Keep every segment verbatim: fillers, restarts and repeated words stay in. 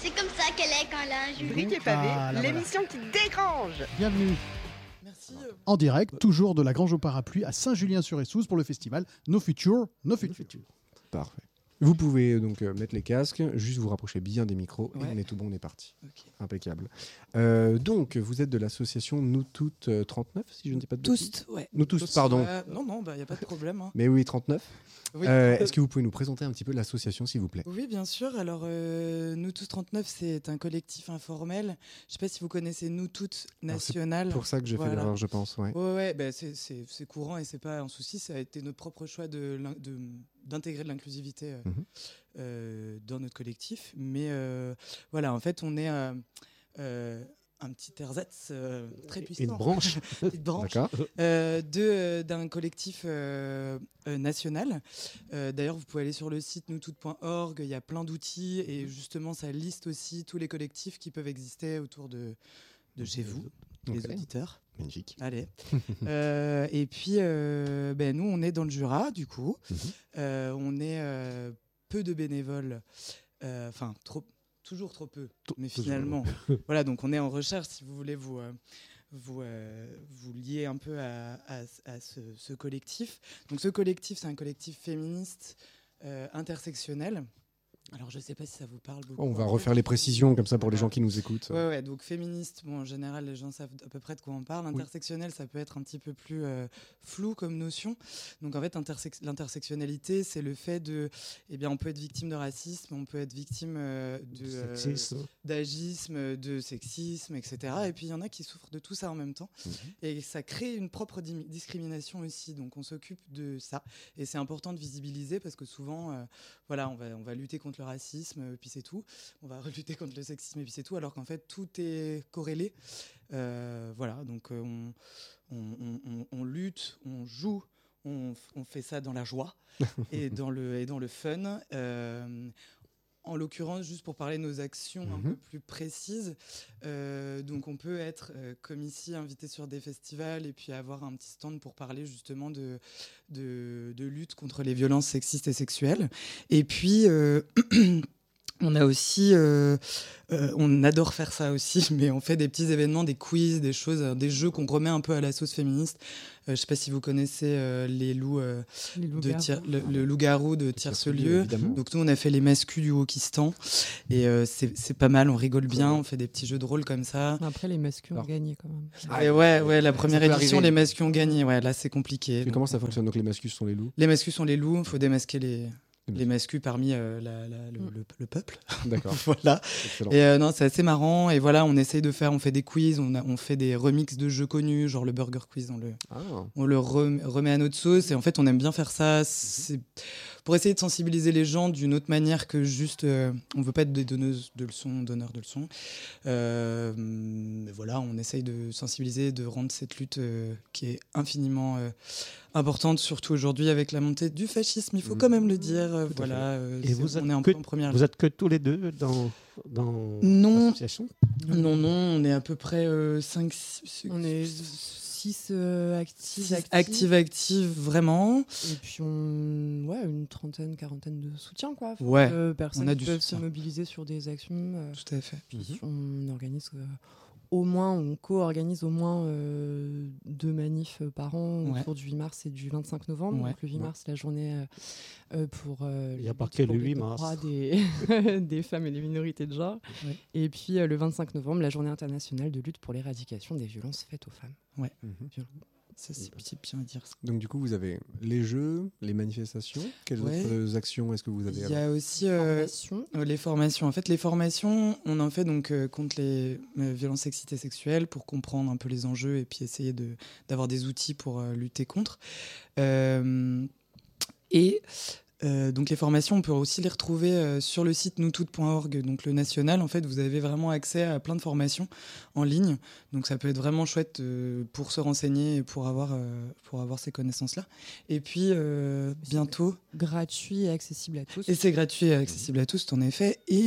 C'est comme ça qu'elle est quand elle a un jury. Brick et Pavé, Ah, là, l'émission qui dégrange. Bienvenue. Merci. En direct, toujours de la Grange au Parapluie à Saint-Julien-sur-Essouze pour le festival No Future, No Future. Parfait. Vous pouvez donc euh, mettre les casques, juste vous rapprocher bien des micros Ouais. et on est tout bon, on est parti. Okay. Impeccable. Euh, donc, vous êtes de l'association Nous Toutes euh, trente-neuf, si je ne dis pas de bêtises. Tous, ouais. Nous Tous, Tous, pardon. euh, non, non, il bah, n'y a pas de problème. Hein. Mais oui, trente-neuf. Oui. Euh, Est-ce que vous pouvez nous présenter un petit peu l'association, s'il vous plaît? Oui, bien sûr. Alors, euh, Nous Tous trente-neuf, c'est un collectif informel. Je ne sais pas si vous connaissez Nous Toutes National. C'est pour ça que j'ai Voilà. fait l'erreur, je pense. Ouais. Ouais, ouais, bah, c'est, c'est, c'est courant et c'est pas un souci. Ça a été notre propre choix de, de, d'intégrer de l'inclusivité euh, Mhm. euh, dans notre collectif. Mais euh, voilà, en fait, on est euh, euh, un petit ersatz euh, très puissant. Une branche. Petite branche D'accord. euh, de, euh, d'un collectif euh, euh, national. Euh, d'ailleurs, vous pouvez aller sur le site nous toutes point org, il y a plein d'outils et justement, ça liste aussi tous les collectifs qui peuvent exister autour de, de chez vous, les Ok. auditeurs. Magnifique. Allez. Euh, et puis, euh, ben, nous, on est dans le Jura, du coup. Mhm. Euh, on est euh, peu de bénévoles. Euh, Enfin, trop, toujours trop peu. Mais toujours. finalement, voilà, donc on est en recherche, si vous voulez vous, euh, vous, euh, vous lier un peu à, à- à ce, ce collectif. Donc, ce collectif, c'est un collectif féministe euh, intersectionnel. Alors, je ne sais pas si ça vous parle beaucoup. On va en refaire fait. les précisions comme ça pour les Voilà. gens qui nous écoutent. Ouais, ouais, donc féministe, bon, en général, les gens savent à peu près de quoi on parle. Oui. Intersectionnel, ça peut être un petit peu plus euh, flou comme notion. Donc en fait, intersex- l'intersectionnalité, c'est le fait de, eh bien, on peut être victime de racisme, on peut être victime euh, de euh, Sexisme. d'agisme, de sexisme, et cetera. Et puis il y en a qui souffrent de tout ça en même temps. Mhm. Et ça crée une propre dim- discrimination aussi. Donc on s'occupe de ça. Et c'est important de visibiliser parce que souvent, euh, voilà, on va, on va lutter contre le racisme, et puis c'est tout. On va lutter contre le sexisme, et puis c'est tout. Alors qu'en fait, tout est corrélé. Euh, voilà, donc euh, on, on, on- on- on lutte, on joue, on, f- on fait ça dans la joie et, dans le, et dans le fun. Euh, en l'occurrence, juste pour parler de nos actions un Mhm. peu plus précises, euh, donc on peut être, euh, comme ici, invité sur des festivals et puis avoir un petit stand pour parler justement de, de, de lutte contre les violences sexistes et sexuelles. Et puis, euh, on a aussi, euh, euh, on adore faire ça aussi, mais on fait des petits événements, des quiz, des choses, euh, des jeux qu'on remet un peu à la sauce féministe. Euh, je ne sais pas si vous connaissez euh, les loups, euh, Les de loups-garous. Tier- le, le loup-garou de Tierce-Lieu. Évidemment. Donc nous, on a fait les mascus du Wokistan et euh, c'est c'est pas mal, on rigole bien, on fait des petits jeux de rôle comme ça. Après, les masculins ont Alors. gagné quand même. Et ouais, ouais, la première peut édition, arriver. les mascus ont gagné. Ouais, là, c'est compliqué. Mais Donc, comment ça voilà. fonctionne? Donc les mascus sont les loups. Les mascus sont les loups, il faut démasquer les, Les les mascus parmi euh, la- la- le, Mm. le- le peuple. D'accord. Voilà. Excellent. Et euh, non, c'est assez marrant. Et voilà, on essaye de faire, on fait des quiz, on, a- on fait des remixes de jeux connus, genre le Burger Quiz, on le, Ah. on le rem- remet à notre sauce. Et en fait, on aime bien faire ça. C'est pour essayer de sensibiliser les gens d'une autre manière que juste. euh, on veut pas être des donneuses de leçons, donneurs de leçons. Euh, mais voilà, on essaye de sensibiliser, de rendre cette lutte euh, qui est infiniment euh, importante, surtout aujourd'hui avec la montée du fascisme. Il faut Mhm. quand même le dire. euh, Tout à voilà, euh, Et c'est- vous on êtes est un que- peu en première Vous êtes que tous les deux dans, dans Non. l'association? Non, non, on est à peu près cinq, six, On est six euh, actifs, actifs, actifs, actifs, vraiment. Et puis, on... ouais, une trentaine, quarantaine de soutiens, quoi. Enfin, Ouais, euh, personnes on a qui du peuvent soutien. se mobiliser sur des actions. euh, Tout à fait. puis on organise euh, au moins, on co-organise au moins euh, deux manifs euh, par an Ouais. autour du huit mars et du vingt-cinq novembre. Ouais. Donc le huit mars, la journée euh, euh, pour, euh, Il y a la pas lutte que le pour les huit mars. droits des, des femmes et des minorités de genre. Ouais. Et puis euh, le vingt-cinq novembre, la journée internationale de lutte pour l'éradication des violences faites aux femmes. Mhm. Ça, c'est c'est bien à dire. Ça. Donc du coup, vous avez les jeux, les manifestations. Quelles Ouais. autres actions est-ce que vous avez? Il y a aussi euh, Formation. euh, les formations. En fait, les formations, on en fait donc euh, contre les euh, violences sexistes et sexuelles pour comprendre un peu les enjeux et puis essayer de d'avoir des outils pour euh, lutter contre. Euh, et euh, donc les formations, on peut aussi les retrouver euh, sur le site nous toutes point org, donc le national. En fait, vous avez vraiment accès à plein de formations en ligne. Donc ça peut être vraiment chouette euh, pour se renseigner et pour avoir, euh, pour avoir ces connaissances-là. Et puis euh, C'est bientôt... Gratuit et accessible à tous. Et c'est gratuit et accessible à tous, en effet. Et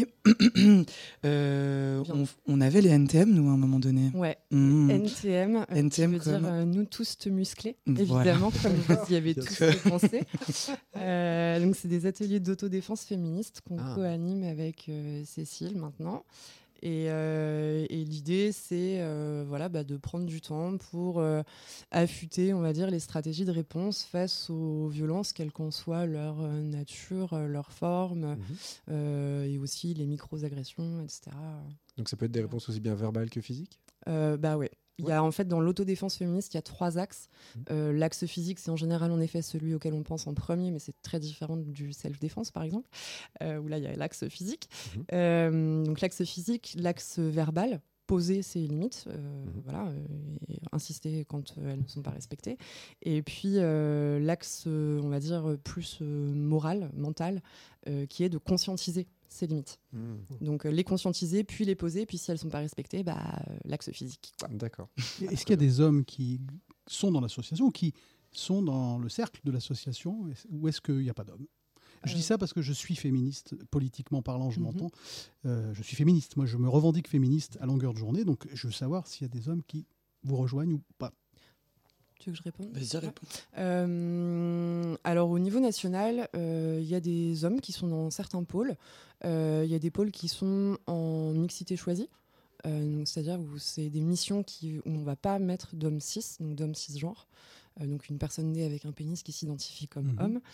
euh, Bien. on, on avait les N T M, nous, à un moment donné. Ouais. Mmh. N T M, euh, N T M qui veut dire comme- euh, nous tous te muscler, Voilà. évidemment, comme vous y avez tous sûr. pensé. Euh, donc donc c'est des ateliers d'autodéfense féministe qu'on Ah. co-anime avec euh, Cécile maintenant. Et, euh, et l'idée, c'est euh, voilà, bah, de prendre du temps pour euh, affûter, on va dire, les stratégies de réponse face aux violences, quelle qu'en soit leur euh, nature, euh, leur forme, Mhm. euh, et aussi les micro-agressions, et cetera. Donc ça peut être des réponses aussi bien verbales que physiques. Euh, bah ouais. Il y a en fait dans l'autodéfense féministe, il y a trois axes. Mhm. Euh, l'axe physique, c'est en général en effet celui auquel on pense en premier, mais c'est très différent du self-défense par exemple, euh, où là il y a l'axe physique. Mhm. Euh, donc l'axe physique, l'axe verbal, poser ses limites, euh, Mhm. voilà, euh, et insister quand euh, elles ne sont pas respectées. Et puis euh, l'axe, euh, on va dire plus euh, moral, mental, euh, qui est de conscientiser ses limites. Mhm. Donc euh, les conscientiser, puis les poser, puis si elles ne sont pas respectées, bah, euh, l'axe physique, quoi. D'accord. Est-ce qu'il y a des hommes qui sont dans l'association, qui sont dans le cercle de l'association, ou est-ce qu'il n'y a pas d'hommes? Je Euh. dis ça parce que je suis féministe, politiquement parlant, je Mhm. m'entends. Euh, je suis féministe, moi je me revendique féministe à longueur de journée, donc je veux savoir s'il y a des hommes qui vous rejoignent ou pas. Tu veux que je réponde? Vas-y, réponds. Euh, alors au niveau national, euh, il y a des hommes qui sont dans certains pôles. Euh, Il y a des pôles qui sont en mixité choisie. Euh, donc, c'est-à-dire où c'est des missions qui, où on ne va pas mettre d'hommes cis, donc d'hommes cisgenres. Euh, donc une personne née avec un pénis qui s'identifie comme Mhm. homme.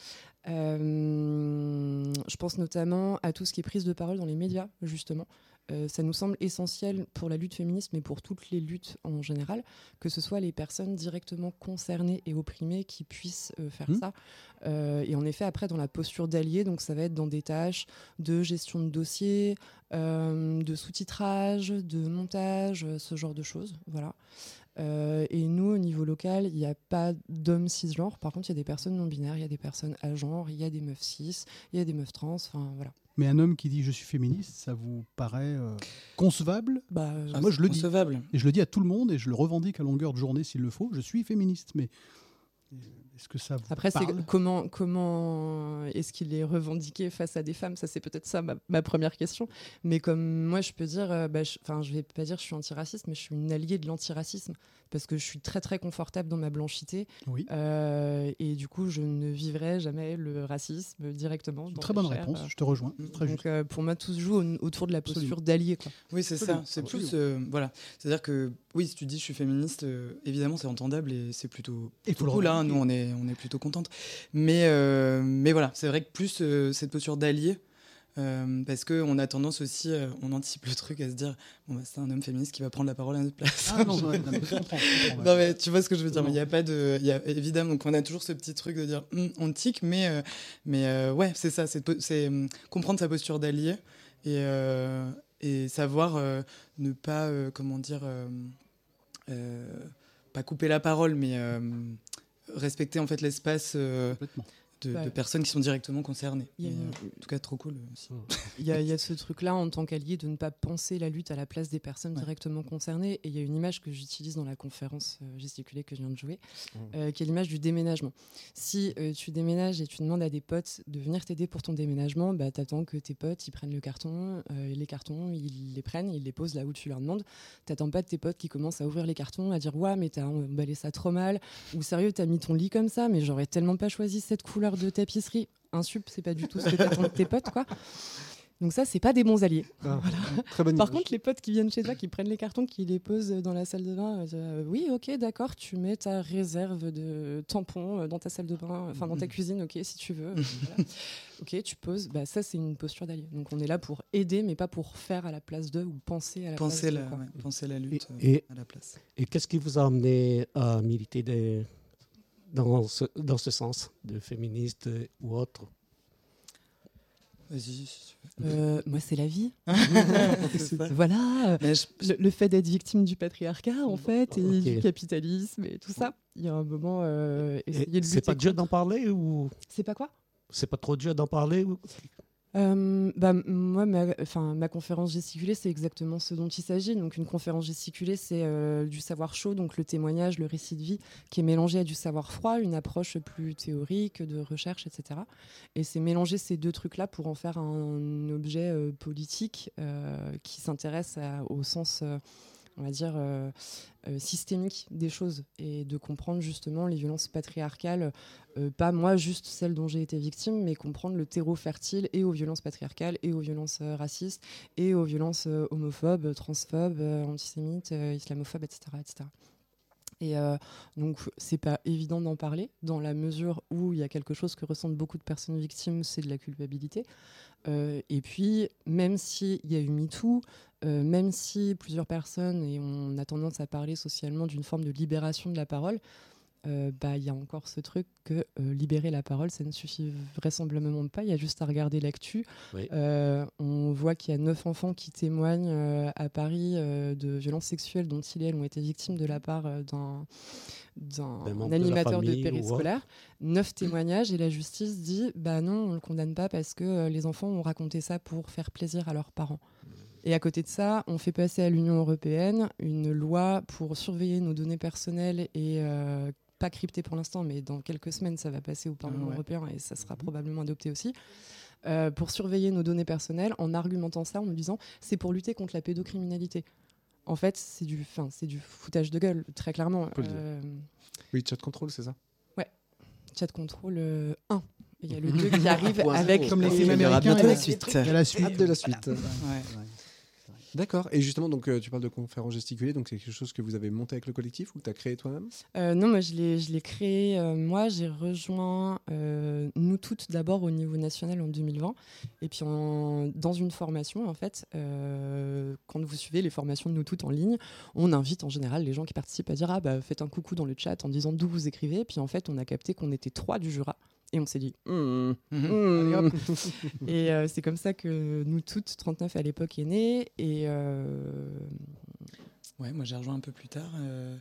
Euh, je pense notamment à tout ce qui est prise de parole dans les médias, justement. Euh, ça nous semble essentiel pour la lutte féministe, mais pour toutes les luttes en général, que ce soit les personnes directement concernées et opprimées qui puissent euh, faire Mmh. ça. Euh, et en effet, après, dans la posture d'allié, donc ça va être dans des tâches de gestion de dossiers, euh, de sous-titrage, de montage, euh, ce genre de choses. Voilà. Euh, et nous, au niveau local, il n'y a pas d'hommes cisgenres. Par contre, il y a des personnes non-binaires, il y a des personnes à genre, il y a des meufs cis, il y a des meufs trans. Enfin, voilà. Mais un homme qui dit je suis féministe, ça vous paraît euh, concevable? Bah, euh, Ah, moi, je le dis. Concevable. Et je le dis à tout le monde et je le revendique à longueur de journée s'il le faut. Je suis féministe, mais euh, est-ce que ça vous Après, c'est parle? comment, comment est-ce qu'il est revendiqué face à des femmes? Ça, c'est peut-être ça ma, ma première question. Mais comme moi, je peux dire, euh, bah, je, enfin, je vais pas dire que je suis antiraciste, mais je suis une alliée de l'antiracisme parce que je suis très très confortable dans ma blanchité. Oui. Euh, et du coup, je ne vivrai jamais le racisme directement. dans Très ma bonne chair, réponse, euh. je te rejoins. Très juste. Donc, euh, pour moi, tout se joue au- autour de la posture Absolument. d'allié, quoi. Oui, c'est ça. Absolument. C'est Absolument. plus. euh, voilà. C'est-à-dire que, oui, si tu dis je suis féministe, euh, évidemment, c'est entendable et c'est plutôt. Et il faut le cool, hein, revendiquer. nous, on est, on est plutôt contente. Mais, euh, mais voilà, c'est vrai que plus euh, cette posture d'allié, euh, parce qu'on a tendance aussi, euh, on anticipe le truc à se dire, bon, bah, c'est un homme féministe qui va prendre la parole à notre place. Ah non, ouais, non, mais je comprends, je comprends, ouais. Non, mais tu vois ce que je veux dire, Non. mais il n'y a pas de. Il y a, évidemment, donc on a toujours ce petit truc de dire Hum, on tique, mais, euh, mais euh, ouais, c'est ça, c'est, po- c'est hum, comprendre sa posture d'allié et, euh, et savoir euh, ne pas, euh, comment dire, euh, euh, pas couper la parole, mais euh, respecter en fait l'espace euh, Complètement. de, Ouais. de personnes qui sont directement concernées. Il y a Et, une- euh, en tout cas, trop cool euh, aussi. Il y, a, il y a ce truc-là en tant qu'allié de ne pas penser la lutte à la place des personnes Ouais. directement concernées. Et il y a une image que j'utilise dans la conférence euh, gesticulée que je viens de jouer, Mmh. euh, qui est l'image du déménagement. Si euh, tu déménages et tu demandes à des potes de venir t'aider pour ton déménagement, bah, t'attends que tes potes ils prennent le carton, euh, les cartons, ils les prennent, ils les posent là où tu leur demandes. T'attends pas de tes potes qui commencent à ouvrir les cartons, à dire ouais mais t'as emballé ça trop mal, ou sérieux t'as mis ton lit comme ça, mais j'aurais tellement pas choisi cette couleur de tapisserie. Un sup, c'est pas du tout ce que t'attends de tes potes, quoi. Donc ça, c'est pas des bons alliés. Ah, très bonne Par image. contre, les potes qui viennent chez toi, qui prennent les cartons, qui les posent dans la salle de bain, euh, oui, ok, d'accord, tu mets ta réserve de tampons euh, dans ta salle de bain, enfin dans ta cuisine, ok, si tu veux. euh, voilà. Ok, tu poses. Bah, ça, c'est une posture d'allié. Donc on est là pour aider, mais pas pour faire à la place d'eux ou penser à la Penser place la, d'eux. quoi. ouais, penser la lutte euh, Et, à la place. et qu'est-ce qui vous a amené à militer des- dans, ce, dans ce sens, de féministe ou autre? Vas-y. si tu veux. Euh, moi, c'est la vie. C'est ça. Voilà. euh, Mais je- Le, le fait d'être victime du patriarcat, en fait, et Ok. du capitalisme et tout ça. Il y a un moment, euh, Et essayer de c'est lutter pas dur contre- d'en parler ou C'est pas quoi? c'est pas trop dur d'en parler ou... Euh, bah, m- moi, ma, enfin, ma conférence gesticulée, c'est exactement ce dont il s'agit. Donc, une conférence gesticulée, c'est euh, du savoir chaud, donc le témoignage, le récit de vie, qui est mélangé à du savoir froid, une approche plus théorique, de recherche, et cetera. Et c'est mélanger ces deux trucs-là pour en faire un objet euh, politique euh, qui s'intéresse à- au sens euh, on va dire, euh, euh, systémique des choses et de comprendre justement les violences patriarcales, euh, pas moi juste celles dont j'ai été victime, mais comprendre le terreau fertile et aux violences patriarcales et aux violences euh, racistes et aux violences euh, homophobes, transphobes, euh, antisémites, euh, islamophobes, et cetera, et cetera. Et euh, donc, c'est pas évident d'en parler, dans la mesure où il y a quelque chose que ressentent beaucoup de personnes victimes, c'est de la culpabilité. Euh, et puis, même s'il y a eu MeToo, euh, même si plusieurs personnes, et on a tendance à parler socialement d'une forme de libération de la parole, euh, bah, y a encore ce truc que euh, libérer la parole, ça ne suffit vraisemblablement pas. Il y a juste à regarder l'actu. Oui. Euh, on voit qu'il y a neuf enfants qui témoignent euh, à Paris euh, de violences sexuelles dont ils et elles ont été victimes de la part euh, d'un, d'un D'un membre de la animateur de, famille ou périscolaire. autre. Neuf témoignages et la justice dit bah non, on ne le condamne pas parce que euh, les enfants ont raconté ça pour faire plaisir à leurs parents. Et à côté de ça, on fait passer à l'Union européenne une loi pour surveiller nos données personnelles et euh, pas cryptées pour l'instant, mais dans quelques semaines, ça va passer au Parlement Ah ouais. européen et ça sera probablement adopté aussi, euh, pour surveiller nos données personnelles en argumentant ça, en nous disant c'est pour lutter contre la pédocriminalité. En fait, c'est du, fin, c'est du foutage de gueule, très clairement. peut le dire. Euh, Oui, chat control, c'est ça? chat control euh, un. Et il y a le deux qui arrive avec... Comme les les- films Il y aura américains, bientôt il y la a- suite. il y a la suite. Hâte de la suite. Ouais. D'accord. Et justement, donc, euh, tu parles de conférences gesticulées, donc c'est quelque chose que vous avez monté avec le collectif ou que tu as créé toi-même? Euh, non, moi je l'ai, je l'ai créé. euh, moi, j'ai rejoint euh, Nous Toutes d'abord au niveau national en deux mille vingt. Et puis en- dans une formation, en fait, euh, quand vous suivez les formations de Nous Toutes en ligne, on invite en général les gens qui participent à dire ah, bah, faites un coucou dans le chat en disant d'où vous écrivez. Et puis en fait, on a capté qu'on était trois du Jura. Et on s'est dit, Hmm, Mhm. hmm. Allez, hop. Et euh, c'est comme ça que Nous Toutes, trente-neuf à l'époque, est né. Et euh, Ouais, moi j'ai rejoint un peu plus tard. euh,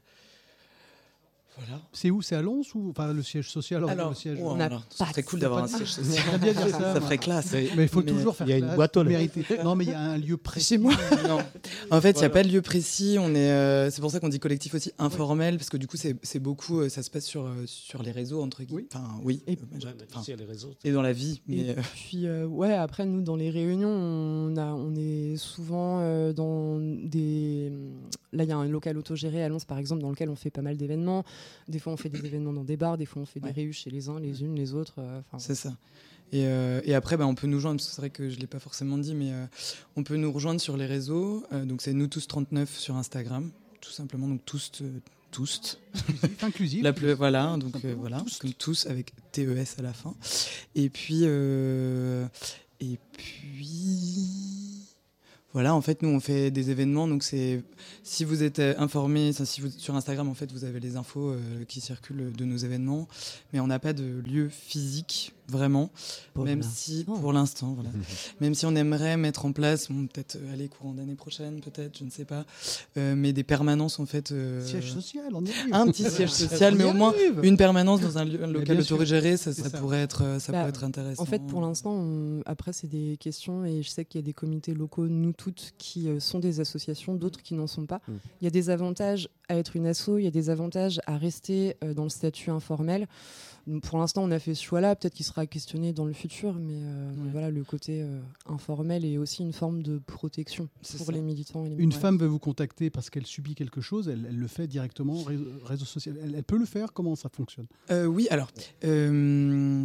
Voilà. C'est où? C'est à Lons ou enfin le siège social? Alors, le siège. oh, On a alors, pas ce serait de- cool d'avoir un c'est pas- siège social. J'aime bien dire ça, Ça moi. ferait classe. Mais il faut Mais toujours faire il y a une classe, boîte aux lettres. mériter. Non, mais il y a un lieu précis. chez moi. Non. En fait, il n'y Voilà. a pas de lieu précis. On est, euh, c'est pour ça qu'on dit collectif aussi informel, parce que du coup, c'est, c'est beaucoup, euh, ça se passe sur, euh, sur les réseaux, entre guillemets. Oui. Enfin, oui. Et- euh, Ouais, genre, mais enfin, sur les réseaux. et dans la vie. Mais, Et euh, puis, euh, ouais, après, nous, dans les réunions, on, a, on est souvent euh, dans des... Là, il y a un local autogéré à Lons, par exemple, dans lequel on fait pas mal d'événements. Des fois, on fait des événements dans des bars, des fois, on fait Ouais. des réus chez les uns, les unes, les autres. euh, enfin, c'est ça. Et, euh, et après, bah, on peut nous joindre, parce que c'est vrai que je ne l'ai pas forcément dit, mais euh, on peut nous rejoindre sur les réseaux. Euh, donc, c'est nous tous trente-neuf sur Instagram, tout simplement. Donc, tous, euh, tous. C'est inclusif. La plus, voilà, donc euh, simplement, voilà, tous. comme tous avec T E S à la fin. Et puis, euh, et puis, voilà, en fait, nous on fait des événements, donc c'est si vous êtes euh, informé, ça, si vous sur Instagram, en fait, vous avez les infos euh, qui circulent de nos événements, mais on n'a pas de lieu physique vraiment, Pour même l'instant. si pour l'instant, voilà, même si on aimerait mettre en place, bon, peut-être euh, aller courant d'année prochaine, peut-être, je ne sais pas, euh, mais des permanences en fait. euh, Siège social, on y arrive. un petit siège social, mais On y au moins arrive. une permanence dans un, lieu- un Mais local bien sûr. autorégéré, ça, C'est ça ça. pourrait être, euh, ça Bah, pourrait être intéressant. En fait, pour l'instant, on- après, c'est des questions et je sais qu'il y a des comités locaux, nous toutes, qui euh, sont des associations, d'autres qui n'en sont pas. Mm. Il y a des avantages à être une asso, il y a des avantages à rester euh, dans le statut informel. Donc, pour l'instant, on a fait ce choix-là, peut-être qu'il sera questionné dans le futur, mais, euh, mais Ouais. voilà, le côté euh, informel est aussi une forme de protection C'est pour ça. les militants et les Une militants. femme veut vous contacter parce qu'elle subit quelque chose, elle, elle le fait directement, réseau, réseau social. Elle, elle peut le faire? Comment ça fonctionne? Euh, oui, alors, euh,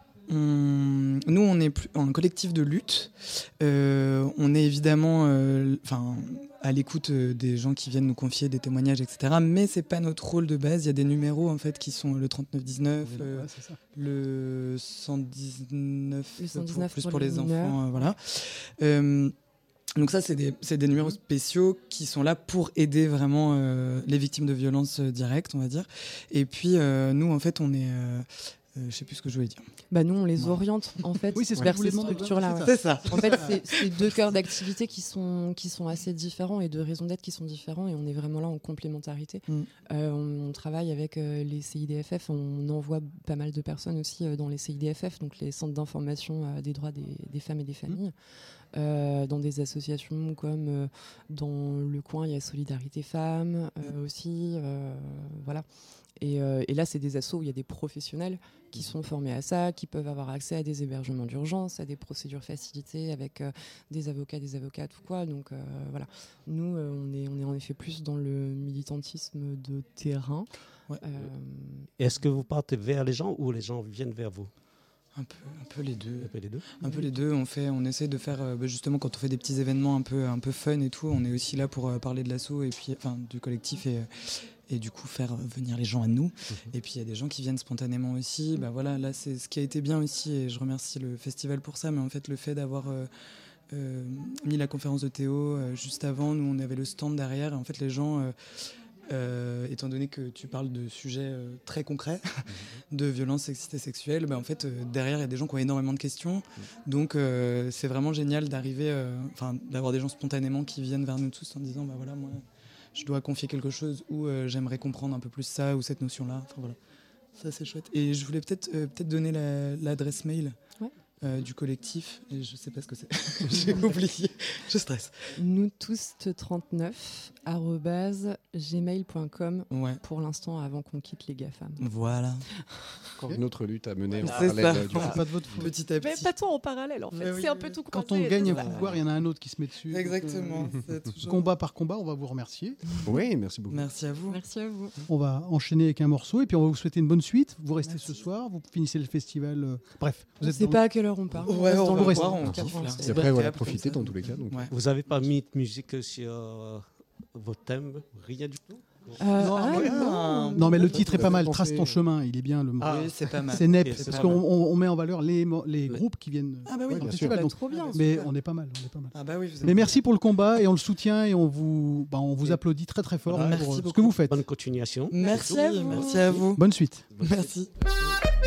on- nous, on est plus- un collectif de lutte. Euh, on est évidemment, euh, enfin, à l'écoute euh, des gens qui viennent nous confier des témoignages, et cetera. Mais c'est pas notre rôle de base. Il y a des numéros en fait qui sont le trente-neuf dix-neuf, euh, Ouais, c'est ça. le cent dix-neuf, Le cent pour- dix-neuf plus pour pour, les les mineurs. enfants, euh, voilà. Euh, donc ça, c'est des, c'est des numéros spéciaux qui sont là pour aider vraiment euh, les victimes de violences euh, directes, on va dire. Et puis euh, nous, en fait, on est, euh, euh, je sais plus ce que je voulais dire. Bah, nous, on les Ouais. oriente en fait Oui, c'est ce que vers je voulais ces demander. structures-là. C'est ouais. C'est ça. En fait, c'est c'est deux cœurs d'activité qui sont, qui sont assez différents et de raisons d'être qui sont différents et on est vraiment là en complémentarité. Mm. Euh, on, on travaille avec euh, les C I D F F, on envoie pas mal de personnes aussi euh, dans les C I D F F, donc les centres d'information euh, des droits des, des femmes et des familles. euh, dans des associations comme euh, dans le coin, il y a Solidarité Femmes euh, aussi. Euh, voilà. Et, euh, et là, c'est des assos où il y a des professionnels qui sont formés à ça, qui peuvent avoir accès à des hébergements d'urgence, à des procédures facilitées avec euh, des avocats, des avocates ou quoi. Donc euh, voilà. Nous, euh, on, est, on est en effet plus dans le militantisme de terrain. Ouais. Euh, Est-ce que vous partez vers les gens ou les gens viennent vers vous? Un peu, un peu les deux. Un peu les deux. Un peu les deux. On fait, on essaie de faire, euh, bah, justement, quand on fait des petits événements un peu, un peu fun et tout, on est aussi là pour euh, parler de l'asso et puis, enfin, du collectif et, et du coup faire venir les gens à nous. Mmh. Et puis il y a des gens qui viennent spontanément aussi. Bah voilà, là c'est ce qui a été bien aussi et je remercie le festival pour ça. Mais en fait, le fait d'avoir euh, euh, mis la conférence de Théo euh, juste avant, nous on avait le stand derrière. Et en fait, les gens euh, Euh, étant donné que tu parles de sujets euh, très concrets, mmh. de violences sexistes et sexuelles, bah, en fait, euh, derrière, il y a des gens qui ont énormément de questions. Mmh. Donc, euh, c'est vraiment génial d'arriver, enfin, euh, d'avoir des gens spontanément qui viennent vers nous tous en disant, bah voilà, moi, je dois confier quelque chose ou euh, j'aimerais comprendre un peu plus ça ou cette notion-là. Enfin, voilà. Ça, c'est chouette. Et je voulais peut-être euh, peut-être donner la, l'adresse mail. Ouais. Euh, du collectif, et je sais pas ce que c'est. J'ai oublié, je stresse. nous tous trente-neuf arobase gmail point com ouais. pour l'instant avant qu'on quitte les GAFAM. Voilà. Encore une autre lutte à mener en c'est parallèle. Ça. Euh, du c'est pas de votre faute. Petit à petit. Mais pas tant en parallèle en fait, oui, c'est un oui. peu tout Quand croisé. on gagne un pouvoir, il y en a un autre qui se met dessus. Exactement. Donc, euh, c'est toujours... Combat par combat, on va vous remercier. Oui, merci beaucoup. Merci à vous. Merci à vous. On va enchaîner avec un morceau et puis on va vous souhaiter une bonne suite. Vous restez Merci. ce soir, vous finissez le festival. euh, Bref, vous Je êtes sais dans- pas à quelle heure on part. Ouais, reste on dans va le rester. voir, on quatre-vingts. kiffe, là. Et après, voilà, Après, profitez comme ça. dans tous les cas. Donc. Ouais. Vous n'avez pas mis de musique sur euh, vos thèmes? Rien du tout? Euh, Non, ah, ouais, non. Non, mais le titre est Vous pas avez mal. pensé- Trace ton chemin, il est bien. Le Ah. Oui, c'est pas mal. C'est N E P, Ok, c'est parce pas qu'on mal. on- on met en valeur les, mo- les groupes qui viennent Ah bah oui, dans bien le sûr. festival. Bah, donc- trop bien. mais super. on est pas mal, on est pas mal. Ah bah oui, vous êtes- Mais merci pour le combat et on le soutient et on vous, bah, on vous applaudit très très fort Ah, pour merci euh, ce beaucoup. que vous faites. Bonne continuation. Merci à vous. Merci à vous. Bonne suite. Merci.